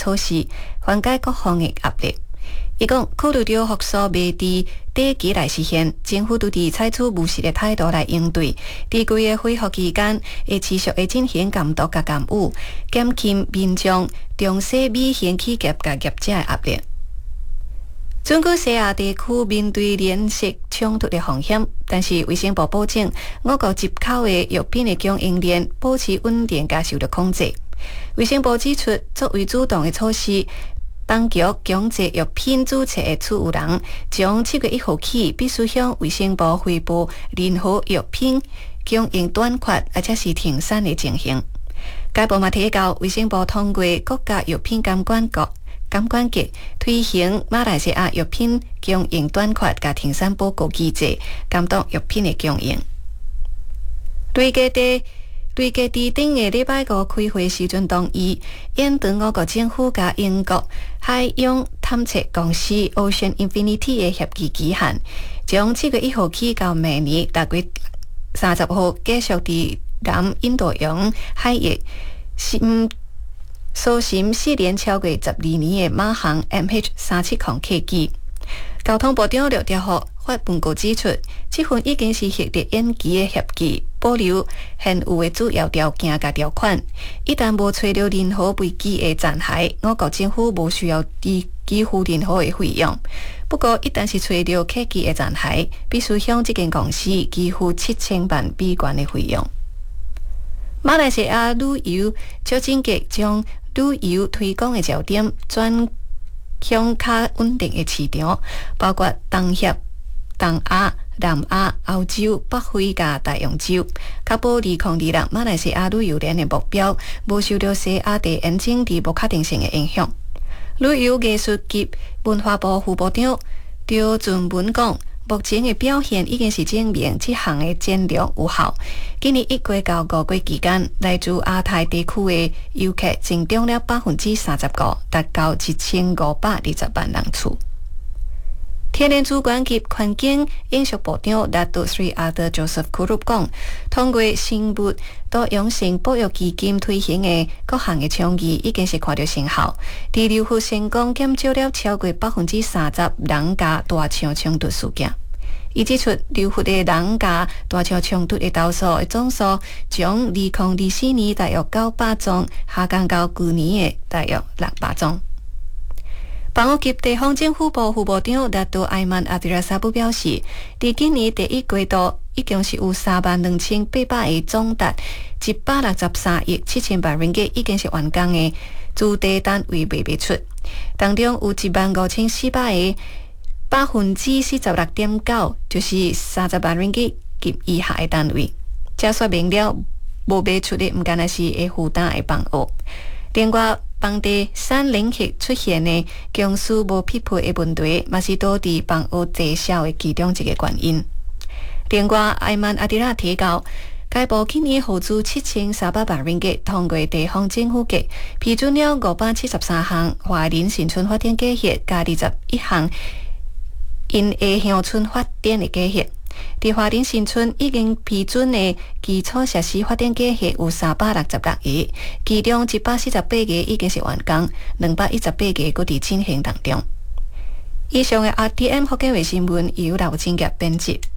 措施，缓解各方的压力。伊讲，考虑到复苏未伫短期内实现，政府都伫采取务实的态度来应对。伫规个恢复期间，会持续的进行监督甲监务，减轻民众、中小微型企业甲业者的压力。准据西亚地区面对连续冲突的风险，但是卫生部保证我国入口的药品的供应链保持稳定甲受到控制。卫生部指出，作为主动的措施，当局强制药品注册的持有人，从7月1号起，必须向卫生部汇报任何药品供应短缺而且是停产的情形。该部嘛提到，卫生部通过国家药品监管局推行马来西亚药品供应短缺甲停产报告机制，监督药品的供应。累计伫顶个礼拜五开会时阵同意，延长我国政府甲英国海洋探测公司 Ocean Infinity 的协议期限，从7月1号起到明年6月30号继续伫南印度洋海域所行试验超过12年的马航 MH370 客机。交通部长廖德福发文告指出，这份已经是核定延期的协议，保留现有的主要条件甲条款。一旦无找到任何飞机的残骸，我国政府无需要支付任何的费用。不过，一旦是找到客机的残骸，必须向这间公司支付7000万美元的费用。马来西亚旅游促进局将旅游推广的焦点转向较稳定的市场，包括东协、东亚、南亚、欧洲、北非甲大洋洲，确保2026马来西亚旅游年的目标无受到西亚地缘政治不确定性的影响。旅游艺术及文化部副部长赵俊文讲，目前的表现已经是证明这项的战略有效。今年1月到5月期间，来自亚太地区的游客增长了35%，达到1520万人次。天然资源及环境永续部长Datuk Sri Arthur Joseph Kurup 讲，通过生物多样性保育基金推行的各项的倡议，已经是看到成效。伫流浮成功减少了超过30%人家大象冲突事件。伊指出，流浮的人家大象冲突的投诉的总数，从2024年大约900宗下降到去年的大约600宗。房屋及地方政府部副部长达杜艾曼阿迪拉萨布表示，伫今年第一季度已经是有32800个总达163亿7千万ringgit，已经是完工的租地单位未卖出，当中有15400个46.9%，就是30万ringgit及以下的单位。这说明了无卖出的不仅仅是会负担的房屋，另外房地产领域出现的供需无匹配的问题，嘛是导致房屋滞销的其中一个原因。另外，艾曼阿迪拉提到，该部去年耗资7300万ringgit，通过地方政府局批准了573项华林新村发展计划，加21项因下乡村发展的计划。伫华林新村已经批准的基础设施发展计划有366个，其中148个已经是完工，218个佫伫进行当中。以上的 RTM 福建卫新闻由刘金杰编辑。